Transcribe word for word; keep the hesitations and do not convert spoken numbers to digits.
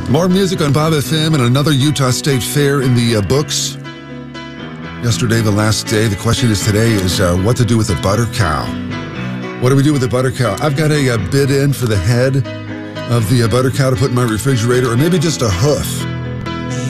More music on Bob F M and another Utah State Fair in the uh, books. Yesterday, the last day. The question is today is uh, what to do with a butter cow. What do we do with a butter cow? I've got a, a bid in for the head of the uh, butter cow to put in my refrigerator, or maybe just a hoof.